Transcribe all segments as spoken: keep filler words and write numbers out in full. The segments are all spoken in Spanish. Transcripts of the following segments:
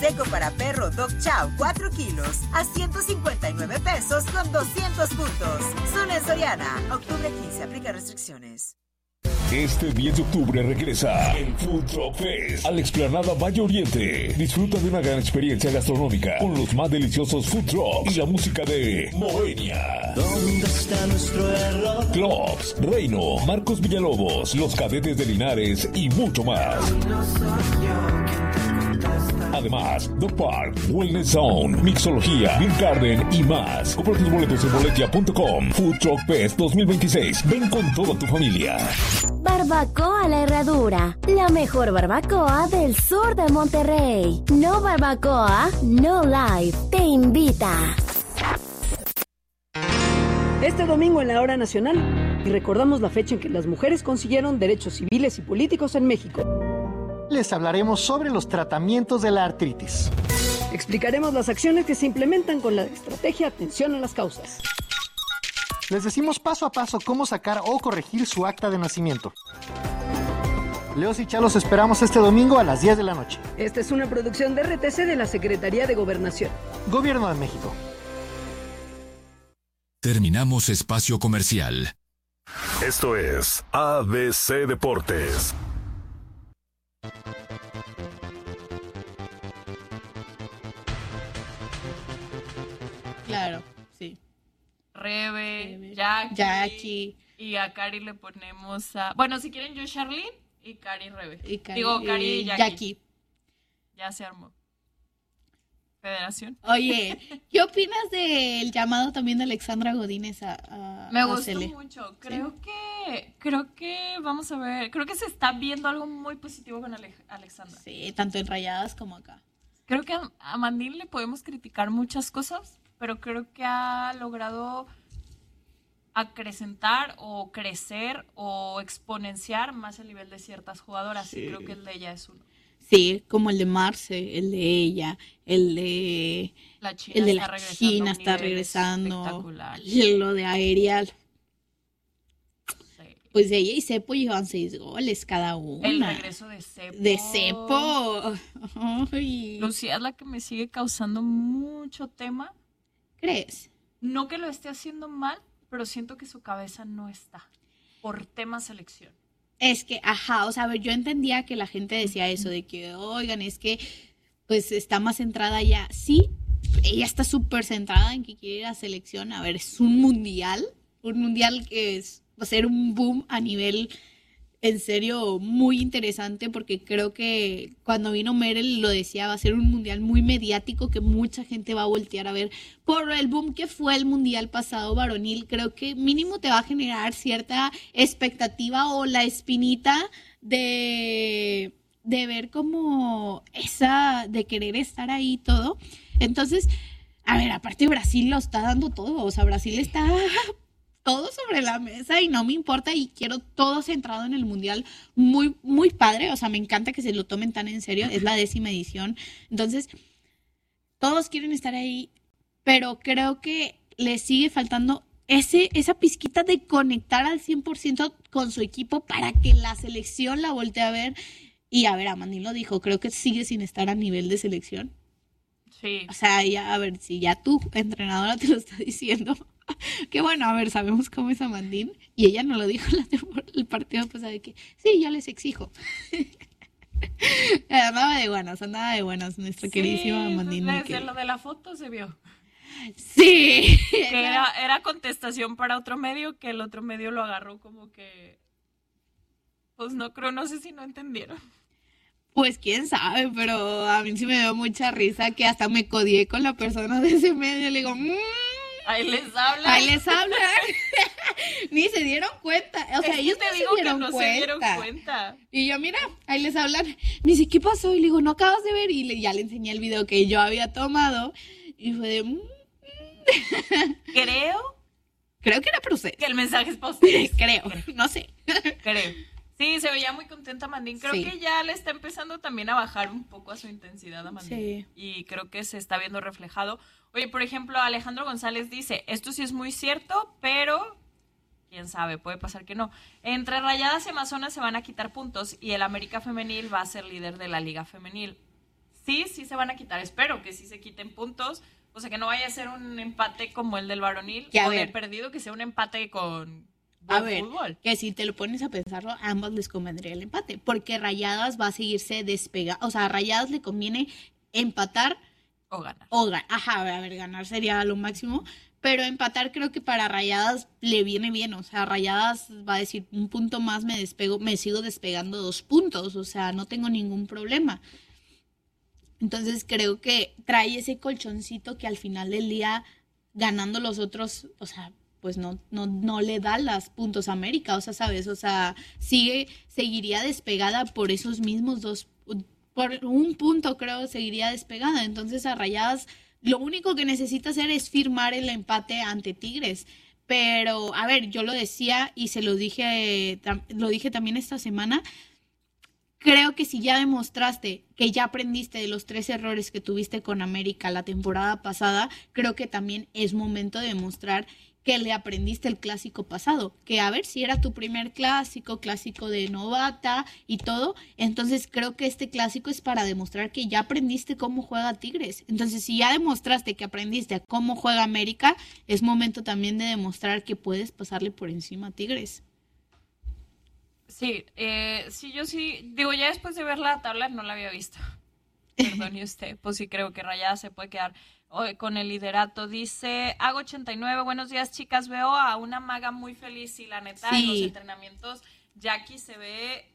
seco para perro Dog Chow cuatro kilos a ciento cincuenta y nueve pesos con doscientos puntos. Solo en Soriana. Octubre quince. Aplica restricciones. Este diez de octubre regresa el Food Truck Fest a la explanada Valle Oriente. Disfruta de una gran experiencia gastronómica con los más deliciosos food trucks y la música de Moenia. ¿Dónde está nuestro error? Clubs, Reino, Marcos Villalobos, Los Cadetes de Linares y mucho más. No soy yo quien te contesta. Además, Dog Park, Wellness Zone, Mixología, Beer Garden y más. Compra tus boletos en boletia punto com. Food Truck Fest dos mil veintiséis. Ven con toda tu familia. Barbacoa La Herradura, la mejor barbacoa del sur de Monterrey. No Barbacoa, No Life, te invita. Este domingo en la Hora Nacional, y recordamos la fecha en que las mujeres consiguieron derechos civiles y políticos en México. Les hablaremos sobre los tratamientos de la artritis. Explicaremos las acciones que se implementan con la estrategia Atención a las Causas. Les decimos paso a paso cómo sacar o corregir su acta de nacimiento. Leos y Chalos esperamos este domingo a las diez de la noche. Esta es una producción de R T C de la Secretaría de Gobernación. Gobierno de México. Terminamos espacio comercial. Esto es A B C Deportes. Claro, sí. Rebe, Rebe, Jackie, Jackie. Y a Cari le ponemos a... Bueno, si quieren yo, Charlene y Cari Rebe. Y Cari, Digo, Cari y y Jackie. Jackie. Ya se armó. Federación. Oye, ¿qué opinas del llamado también de Alexandra Godínez a, a Me a gustó Cele? mucho. Creo ¿Sí? que... Creo que... Vamos a ver. Creo que se está viendo algo muy positivo con Ale- Alexandra. Sí, tanto en Rayadas como acá. Creo que a, a Mandil le podemos criticar muchas cosas, pero creo que ha logrado acrecentar o crecer o exponenciar más el nivel de ciertas jugadoras. Sí. Y creo que el de ella es uno. Sí, como el de Marce, el de ella, el de La China el de está la regresando China a un está nivel regresando, espectacular. lo de Aerial. Sí. Pues ella y Cepo llevan seis goles cada una. El regreso de Cepo. De Cepo. Ay. Lucía es la que me sigue causando mucho tema. ¿Crees? No que lo esté haciendo mal, pero siento que su cabeza no está por tema selección. Es que, ajá, o sea, a ver, yo entendía que la gente decía eso, de que, oigan, es que, pues, está más centrada ya. Sí, ella está súper centrada en que quiere ir a selección. A ver, es un mundial, un mundial que es, va a ser un boom a nivel, en serio, muy interesante, porque creo que cuando vino Merel lo decía, va a ser un mundial muy mediático que mucha gente va a voltear a ver. Por el boom que fue el mundial pasado varonil, creo que mínimo te va a generar cierta expectativa o la espinita de, de ver como esa, de querer estar ahí y todo. Entonces, a ver, aparte Brasil lo está dando todo, o sea, Brasil está todo sobre la mesa y no me importa y quiero todo centrado en el mundial, muy, muy padre, o sea, me encanta que se lo tomen tan en serio, es la décima edición, entonces todos quieren estar ahí, pero creo que le sigue faltando ese, esa pizquita de conectar al cien por ciento con su equipo para que la selección la voltee a ver, y a ver, Amandín lo dijo, creo que sigue sin estar a nivel de selección. Sí. O sea, ya, a ver, si ya tu entrenadora te lo está diciendo, que bueno, a ver, sabemos cómo es Amandín, y ella no lo dijo en la, el partido pasado, de que sí, yo les exijo. Andaba de buenas, andaba de buenas nuestra Sí, queridísima Amandín. desde Que... lo de la foto se vio. Sí. Que era, era contestación para otro medio, que el otro medio lo agarró como que... Pues no creo, no sé si no entendieron. Pues quién sabe, pero a mí sí me dio mucha risa que hasta me codié con la persona de ese medio, le digo... Mmm, Ahí les hablan. Ahí les hablan. Ni se dieron cuenta. O sea, es ellos que te no, digo se dieron que no cuenta. se dieron cuenta. Y yo, mira, ahí les hablan. Me dice, ¿qué pasó? Y le digo, ¿no acabas de ver? Y le, ya le enseñé el video que yo había tomado. Y fue de... Mm. Creo. Creo que era proceder. Que el mensaje es posterior. Creo, no sé. Creo. Sí, se veía muy contenta Mandín. Creo Sí. que ya le está empezando también a bajar un poco a su intensidad a Mandín. Sí. Y creo que se está viendo reflejado. Oye, por ejemplo, Alejandro González dice, esto sí es muy cierto, pero quién sabe, puede pasar que no. Entre Rayadas y Amazonas se van a quitar puntos y el América Femenil va a ser líder de la Liga Femenil. sí, sí se van a quitar. Espero que sí se quiten puntos. O sea, que no vaya a ser un empate como el del varonil. Que, a o de ver. perdido, que sea un empate con A buen ver, fútbol. que si te lo pones a pensarlo, a ambos les convendría el empate, porque Rayadas va a seguirse despegando, o sea, a Rayadas le conviene empatar O ganar. o ganar, ajá, a ver, ganar sería lo máximo, pero empatar creo que para Rayadas le viene bien, o sea, Rayadas va a decir, un punto más me despego, me sigo despegando dos puntos, o sea, no tengo ningún problema. Entonces creo que trae ese colchoncito que al final del día, ganando los otros, o sea, pues no, no, no le da los puntos a América, o sea, ¿sabes? O sea, sigue, seguiría despegada por esos mismos dos, por un punto creo seguiría despegada. Entonces a Rayadas lo único que necesita hacer es firmar el empate ante Tigres. Pero, a ver, yo lo decía y se lo dije, lo dije también esta semana. Creo que si ya demostraste que ya aprendiste de los tres errores que tuviste con América la temporada pasada, creo que también es momento de demostrar que le aprendiste el clásico pasado, que a ver si era tu primer clásico, clásico de novata y todo, entonces creo que este clásico es para demostrar que ya aprendiste cómo juega Tigres. Entonces si ya demostraste que aprendiste a cómo juega América, es momento también de demostrar que puedes pasarle por encima a Tigres. Sí, eh, sí, yo sí, digo, ya después de ver la tabla no la había visto. Perdone usted, pues sí creo que Rayadas se puede quedar hoy con el liderato. Dice Hago ochenta y nueve, buenos días chicas, veo a una maga muy feliz y la neta Sí. en los entrenamientos Jackie se ve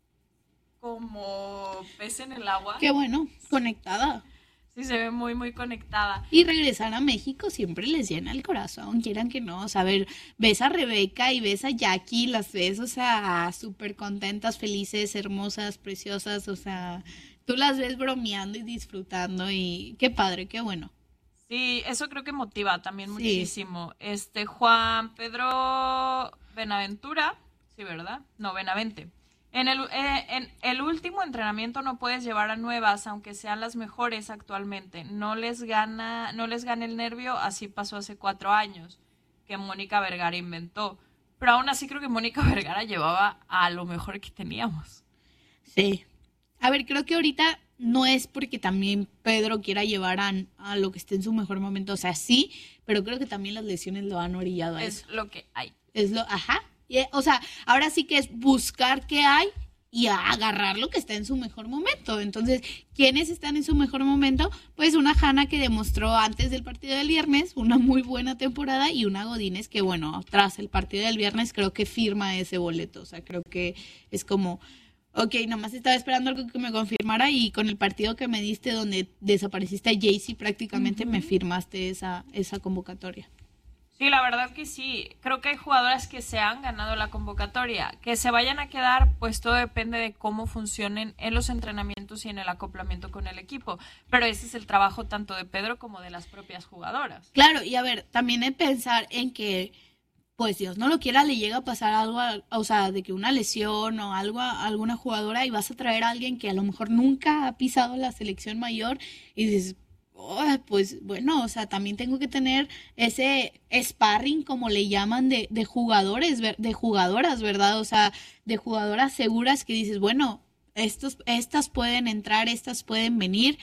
como pez en el agua. Qué bueno, conectada. Sí, se ve muy, muy conectada. Y regresar a México siempre les llena el corazón, quieran que no. O sea, a ver, ves a Rebeca y ves a Jackie, las ves, o sea, súper contentas, felices, hermosas, preciosas. O sea, tú las ves bromeando y disfrutando y qué padre, qué bueno. Sí, eso creo que motiva también Sí. muchísimo. Este, Juan Pedro Benaventura, sí, ¿verdad? No, Benavente. En el, eh, en el último entrenamiento no puedes llevar a nuevas, aunque sean las mejores actualmente. No les gana, no les gana el nervio, así pasó hace cuatro años, que Mónica Vergara inventó. Pero aún así creo que Mónica Vergara llevaba a lo mejor que teníamos. Sí. A ver, creo que ahorita no es porque también Pedro quiera llevar a, a lo que esté en su mejor momento. O sea, sí, pero creo que también las lesiones lo han orillado a eso. Es lo que hay. Es lo, ajá. Y, o sea, ahora sí que es buscar qué hay y a agarrar lo que está en su mejor momento. Entonces, ¿quiénes están en su mejor momento? Pues una Hanna que demostró antes del partido del viernes una muy buena temporada y una Godínez que, bueno, tras el partido del viernes creo que firma ese boleto. O sea, creo que es como, ok, nomás estaba esperando algo que me confirmara y con el partido que me diste donde desapareciste a Jaycee prácticamente uh-huh. me firmaste esa, esa convocatoria. Sí, la verdad que sí. Creo que hay jugadoras que se han ganado la convocatoria. Que se vayan a quedar, pues todo depende de cómo funcionen en los entrenamientos y en el acoplamiento con el equipo. Pero ese es el trabajo tanto de Pedro como de las propias jugadoras. Claro, y a ver, también es pensar en que, pues Dios no lo quiera, le llega a pasar algo, a, o sea, de que una lesión o algo a alguna jugadora y vas a traer a alguien que a lo mejor nunca ha pisado la selección mayor y dices, oh, pues bueno, o sea, también tengo que tener ese sparring, como le llaman, de, de jugadores, de jugadoras, ¿verdad? O sea, de jugadoras seguras que dices, bueno, estos, estas pueden entrar, estas pueden venir.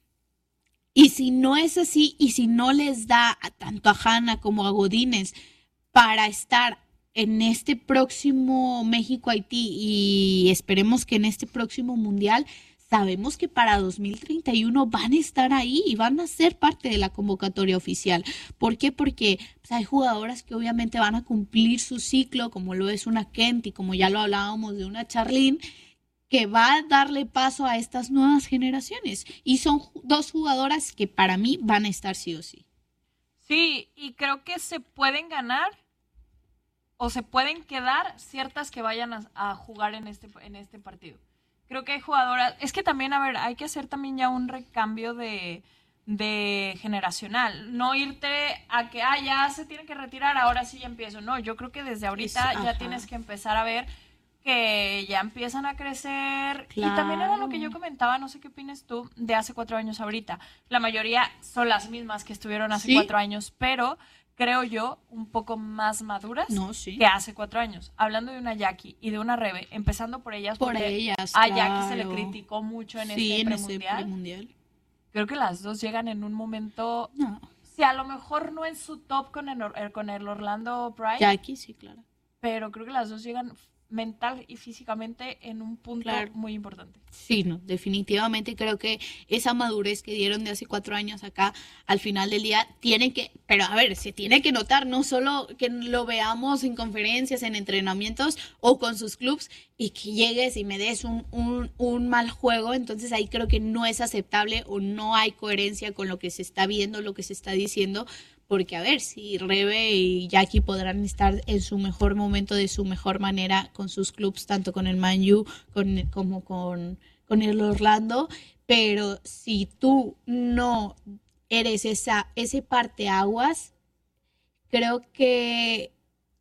Y si no es así, y si no les da a, tanto a Hanna como a Godínez para estar en este próximo México-Haití y esperemos que en este próximo Mundial, sabemos que para dos mil treinta y uno van a estar ahí y van a ser parte de la convocatoria oficial. ¿Por qué? Porque pues, hay jugadoras que obviamente van a cumplir su ciclo, como lo es una Kenty, como ya lo hablábamos de una Charlene, que va a darle paso a estas nuevas generaciones. Y son dos jugadoras que para mí van a estar sí o sí. Sí, y creo que se pueden ganar o se pueden quedar ciertas que vayan a, a jugar en este, en este partido. Creo que hay jugadoras, es que también, a ver, hay que hacer también ya un recambio de, de generacional, no irte a que, ah, ya se tiene que retirar, ahora sí ya empiezo. No, yo creo que desde ahorita es, ya tienes que empezar a ver que ya empiezan a crecer. Claro. Y también era lo que yo comentaba, no sé qué opinas tú, de hace cuatro años ahorita. La mayoría son las mismas que estuvieron hace ¿Sí? cuatro años, pero creo yo, un poco más maduras no, sí. que hace cuatro años. Hablando de una Jackie y de una Rebe, empezando por ellas. Por ellas, A claro. Jackie se le criticó mucho en sí, este en premundial. Ese premundial. Creo que las dos llegan en un momento, No. sí, a lo mejor no en su top con el, Or- con el Orlando Pride, Jackie, sí, claro. pero creo que las dos llegan mental y físicamente en un punto Claro. muy importante. Sí, no, definitivamente creo que esa madurez que dieron de hace cuatro años acá, al final del día, tiene que, pero a ver, se tiene que notar, no solo que lo veamos en conferencias, en entrenamientos o con sus clubs y que llegues y me des un, un, un mal juego, entonces ahí creo que no es aceptable o no hay coherencia con lo que se está viendo, lo que se está diciendo. Porque, a ver, si Rebe y Jackie podrán estar en su mejor momento, de su mejor manera con sus clubs, tanto con el Man U con, como con, con el Orlando, pero si tú no eres esa, ese parteaguas, creo que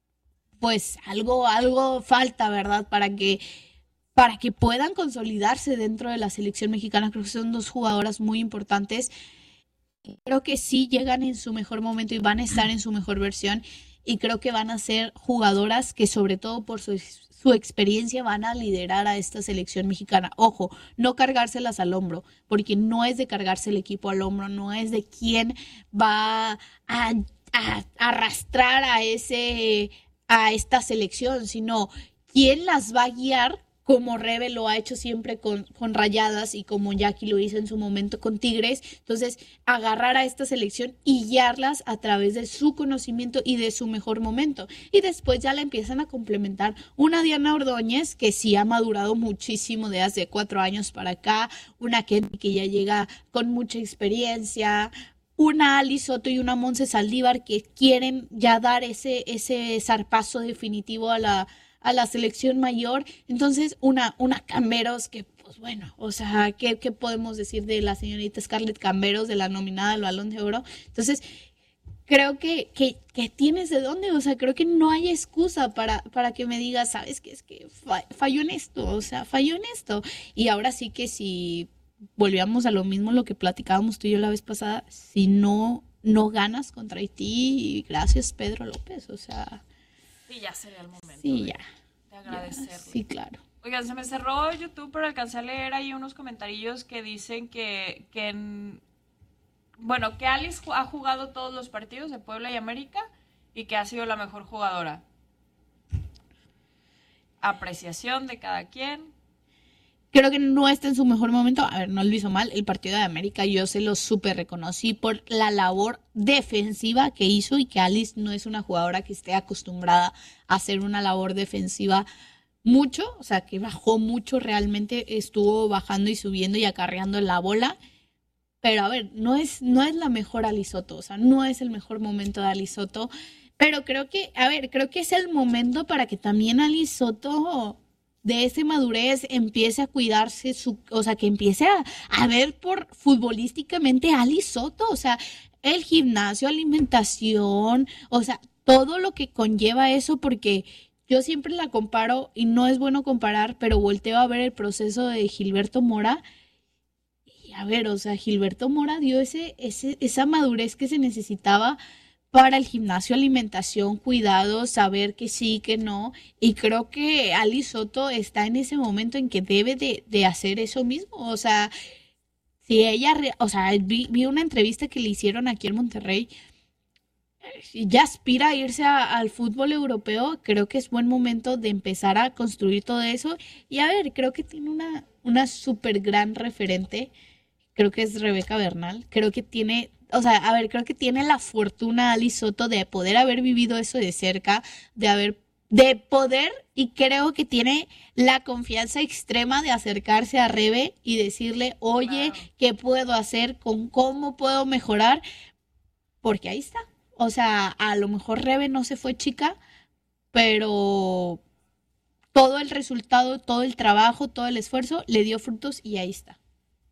pues algo, algo falta, ¿verdad? Para que, para que puedan consolidarse dentro de la selección mexicana. Creo que son dos jugadoras muy importantes. Creo que sí llegan en su mejor momento y van a estar en su mejor versión y creo que van a ser jugadoras que sobre todo por su, su experiencia van a liderar a esta selección mexicana. Ojo, no cargárselas al hombro, porque no es de cargarse el equipo al hombro, no es de quién va a, a arrastrar a, ese, a esta selección, sino quién las va a guiar, como Rebe lo ha hecho siempre con, con Rayadas y como Jackie lo hizo en su momento con Tigres. Entonces, agarrar a esta selección y guiarlas a través de su conocimiento y de su mejor momento. Y después ya la empiezan a complementar una Diana Ordóñez, que sí ha madurado muchísimo de hace cuatro años para acá, una Kenty que ya llega con mucha experiencia, una Ali Soto y una Monse Saldívar que quieren ya dar ese, ese zarpazo definitivo a la a la selección mayor. Entonces una, una Camberos que, pues bueno, o sea, ¿qué, qué podemos decir de la señorita Scarlett Camberos, de la nominada al Balón de Oro? Entonces, creo que, que, que tienes de dónde, o sea, creo que no hay excusa para, para que me digas, ¿sabes qué? Es que fa- falló en esto, o sea, falló en esto. Y ahora sí que si volvíamos a lo mismo, lo que platicábamos tú y yo la vez pasada, si no, no ganas contra Haití, gracias Pedro López, o sea... Sí, ya sería el momento Sí, de, ya. de agradecerle. Ya, sí, claro. Oigan, se me cerró YouTube, pero alcancé a leer ahí unos comentarillos que dicen que, que en- bueno, que Alice ju- ha jugado todos los partidos de Puebla y América y que ha sido la mejor jugadora. Apreciación de cada quien. Creo que no está en su mejor momento. A ver, no lo hizo mal. El partido de América yo se lo súper reconocí por la labor defensiva que hizo y que Alice no es una jugadora que esté acostumbrada a hacer una labor defensiva mucho. O sea, que bajó mucho realmente. Estuvo bajando y subiendo y acarreando la bola. Pero a ver, no es, no es la mejor Alice Soto. O sea, no es el mejor momento de Alice Soto. Pero creo que, a ver, creo que es el momento para que también Alice Soto... de ese madurez empiece a cuidarse, su, o sea, que empiece a, a ver por futbolísticamente a Ali Soto, o sea, el gimnasio, alimentación, o sea, todo lo que conlleva eso, porque yo siempre la comparo, y no es bueno comparar, pero volteo a ver el proceso de Gilberto Mora, y a ver, o sea, Gilberto Mora dio ese, ese, esa madurez que se necesitaba para el gimnasio, alimentación, cuidado, saber que sí, que no. Y creo que Ali Soto está en ese momento en que debe de, de hacer eso mismo. O sea, si ella, re- o sea, vi, vi una entrevista que le hicieron aquí en Monterrey, si ya aspira a irse a- al fútbol europeo, creo que es buen momento de empezar a construir todo eso. Y a ver, creo que tiene una, una súper gran referente, creo que es Rebeca Bernal, creo que tiene... O sea, a ver, creo que tiene la fortuna Ali Soto de poder haber vivido eso de cerca, de haber, de poder, y creo que tiene la confianza extrema de acercarse a Rebe y decirle, oye, Claro. ¿qué puedo hacer? ¿Con cómo puedo mejorar? Porque ahí está. O sea, a lo mejor Rebe no se fue chica, pero todo el resultado, todo el trabajo, todo el esfuerzo le dio frutos y ahí está.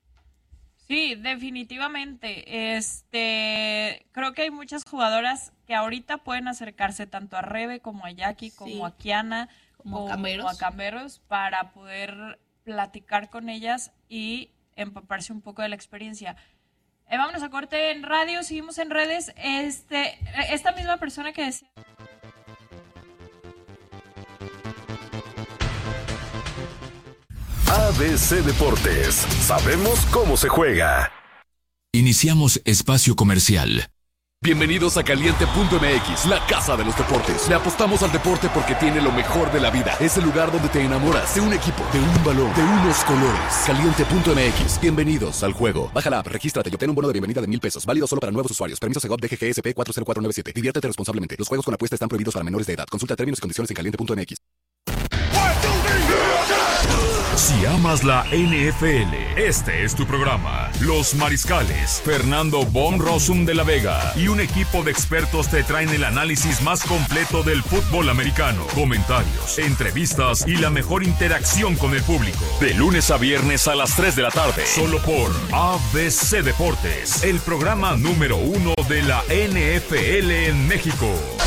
Sí, definitivamente. Este, creo que hay muchas jugadoras que ahorita pueden acercarse tanto a Rebe como a Jackie, como Sí. a Kiana, Como como Camberos. a Camberos, para poder platicar con ellas y empaparse un poco de la experiencia. Eh, vámonos a corte en radio, seguimos en redes. Este, esta misma persona que decía... A B C Deportes. Sabemos cómo se juega. Iniciamos espacio comercial. Bienvenidos a Caliente punto M X, la casa de los deportes. Le apostamos al deporte porque tiene lo mejor de la vida. Es el lugar donde te enamoras de un equipo, de un balón, de unos colores. Caliente punto M X, bienvenidos al juego. Baja la app, regístrate y obtén un bono de bienvenida de mil pesos. Válido solo para nuevos usuarios. Permiso Segov D G G S P cuatro cero cuatro nueve siete. Diviértete responsablemente. Los juegos con apuesta están prohibidos para menores de edad. Consulta términos y condiciones en caliente punto M X. Si amas la N F L, este es tu programa. Los Mariscales, Fernando Von Rossum de la Vega y un equipo de expertos te traen el análisis más completo del fútbol americano. Comentarios, entrevistas y la mejor interacción con el público. De lunes a viernes a las tres de la tarde. Solo por A B C Deportes, el programa número uno de la N F L en México.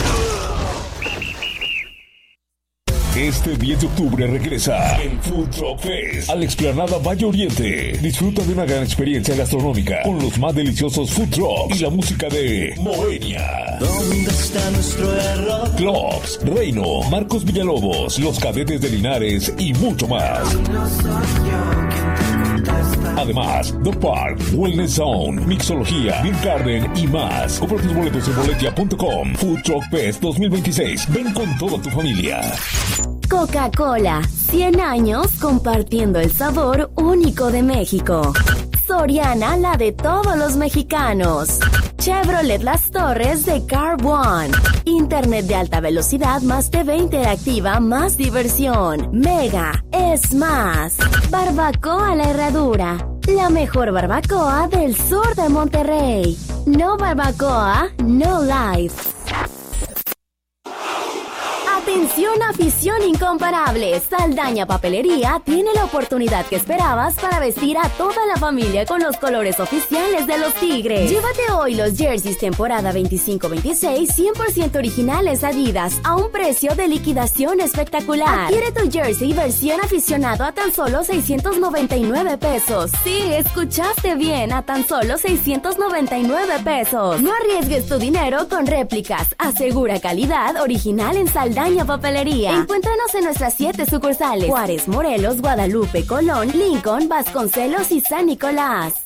Este diez de octubre regresa el Food Truck Fest a la explanada Valle Oriente. Disfruta de una gran experiencia gastronómica con los más deliciosos food trucks y la música de Moenia. ¿Dónde está nuestro error? Clocks, Reino, Marcos Villalobos, Los Cadetes de Linares y mucho más. No soy yo quien te contesta. Además, The Park, Wellness Zone, Mixología, Beer Garden y más. Compra tus boletos en boletia punto com. Food Truck Fest dos mil veintiséis. Ven con toda tu familia. Coca-Cola, cien años compartiendo el sabor único de México. Soriana, la de todos los mexicanos. Chevrolet Las Torres de Car One. Internet de alta velocidad más T V interactiva más diversión. Mega es más. Barbacoa La Herradura. La mejor barbacoa del sur de Monterrey. No barbacoa, no life. Atención, afición incomparable. Saldaña Papelería tiene la oportunidad que esperabas para vestir a toda la familia con los colores oficiales de los Tigres. Llévate hoy los jerseys temporada veinticinco veintiséis cien por ciento originales Adidas a un precio de liquidación espectacular. Adquiere tu jersey versión aficionado a tan solo seiscientos noventa y nueve pesos. Sí, escuchaste bien, a tan solo seiscientos noventa y nueve pesos. No arriesgues tu dinero con réplicas. Asegura calidad original en Saldaña Papelería. Encuéntranos en nuestras siete sucursales: Juárez, Morelos, Guadalupe, Colón, Lincoln, Vasconcelos y San Nicolás.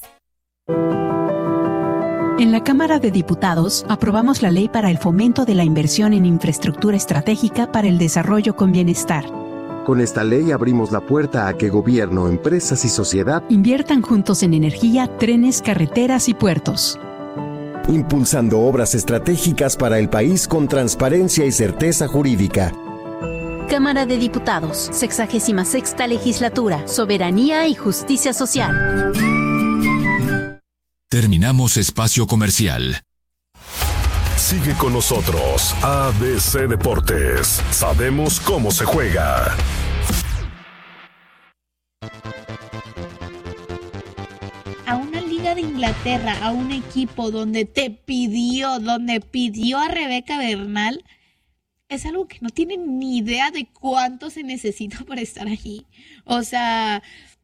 En la Cámara de Diputados aprobamos la ley para el fomento de la inversión en infraestructura estratégica para el desarrollo con bienestar. Con esta ley abrimos la puerta a que gobierno, empresas y sociedad inviertan juntos en energía, trenes, carreteras y puertos, impulsando obras estratégicas para el país con transparencia y certeza jurídica. Cámara de Diputados, sexagésima sexta legislatura, soberanía y justicia social. Terminamos espacio comercial. Sigue con nosotros, A B C Deportes. Sabemos cómo se juega. A una liga de Inglaterra, a un equipo donde te pidió, donde pidió a Rebeca Bernal, es algo que no tienen ni idea de cuánto se necesita para estar allí. O sea,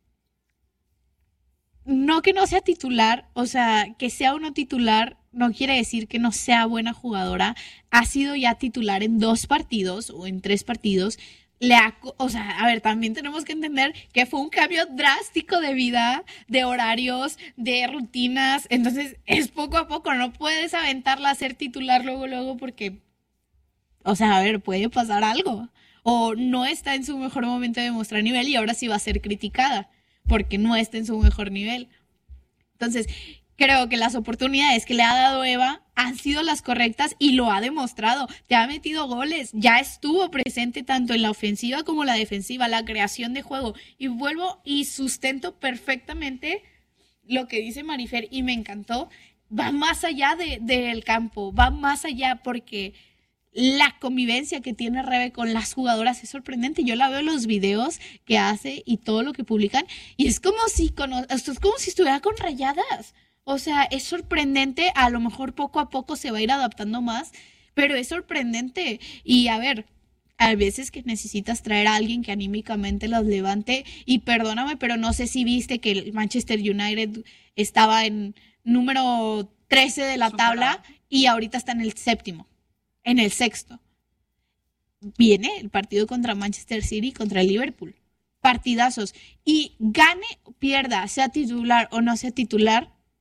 no que no sea titular, o sea, que sea uno titular no quiere decir que no sea buena jugadora. Ha sido ya titular en dos partidos o en tres partidos. Le ha, o sea, a ver, también tenemos que entender que fue un cambio drástico de vida, de horarios, de rutinas. Entonces, es poco a poco. No puedes aventarla a ser titular luego, luego, porque, o sea, a ver, puede pasar algo. O no está en su mejor momento de mostrar nivel y ahora sí va a ser criticada porque no está en su mejor nivel. Entonces, creo que las oportunidades que le ha dado Eva han sido las correctas y lo ha demostrado. Te ha metido goles, ya estuvo presente tanto en la ofensiva como la defensiva, la creación de juego. Y vuelvo y sustento perfectamente lo que dice Marifer y me encantó. Va más allá de, del campo, va más allá porque la convivencia que tiene Rebe con las jugadoras es sorprendente. Yo la veo en los videos que hace y todo lo que publican y es como si, cono- es como si estuviera con Rayadas. O sea, es sorprendente, a lo mejor poco a poco se va a ir adaptando más, pero es sorprendente. Y a ver, hay veces que necesitas traer a alguien que anímicamente los levante. Y perdóname, pero no sé si viste que el Manchester United estaba en número trece de la tabla y ahorita está en el séptimo, en el sexto. Viene el partido contra Manchester City, contra el Liverpool. Partidazos. Y gane o pierda, sea titular o no sea titular,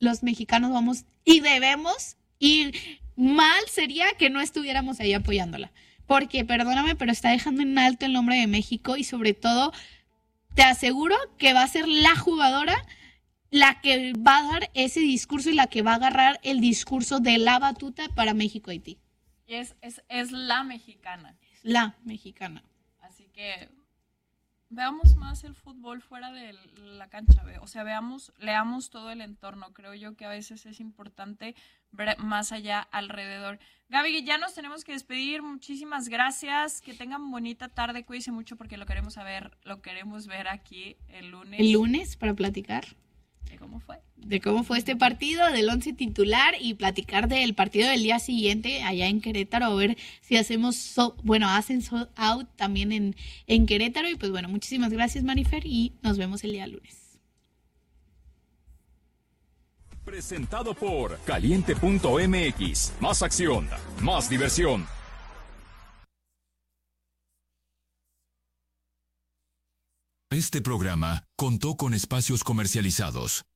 los mexicanos vamos y debemos ir. Mal sería que no estuviéramos ahí apoyándola. Porque, perdóname, pero está dejando en alto el nombre de México y sobre todo te aseguro que va a ser la jugadora la que va a dar ese discurso y la que va a agarrar el discurso de la batuta para México-Haití. Y es, es, es la mexicana. Es la mexicana. Así que veamos más el fútbol fuera de la cancha. O sea, veamos, leamos todo el entorno. Creo yo que a veces es importante ver más allá alrededor. Gaby, ya nos tenemos que despedir. Muchísimas gracias. Que tengan bonita tarde. Cuídense mucho porque lo queremos saber, lo queremos ver aquí el lunes. El lunes para platicar. ¿De cómo fue? De cómo fue este partido, del once titular y platicar del partido del día siguiente allá en Querétaro, a ver si hacemos, so, bueno, hacen sold out también en, en Querétaro. Y pues bueno, muchísimas gracias, Marifer, y nos vemos el día lunes. Presentado por Caliente punto M X. Más acción, más diversión. Este programa contó con espacios comercializados.